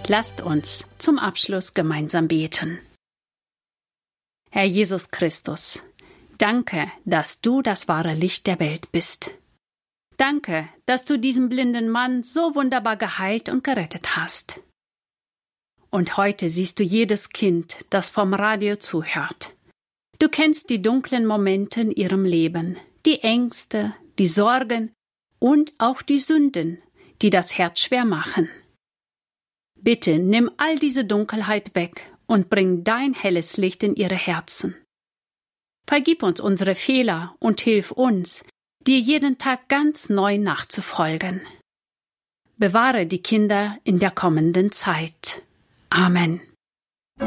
Lasst uns zum Abschluss gemeinsam beten. Herr Jesus Christus, danke, dass du das wahre Licht der Welt bist. Danke, dass du diesen blinden Mann so wunderbar geheilt und gerettet hast. Und heute siehst du jedes Kind, das vom Radio zuhört. Du kennst die dunklen Momente in ihrem Leben, die Ängste, die Sorgen und auch die Sünden, die das Herz schwer machen. Bitte nimm all diese Dunkelheit weg und bring dein helles Licht in ihre Herzen. Vergib uns unsere Fehler und hilf uns, dir jeden Tag ganz neu nachzufolgen. Bewahre die Kinder in der kommenden Zeit. Amen.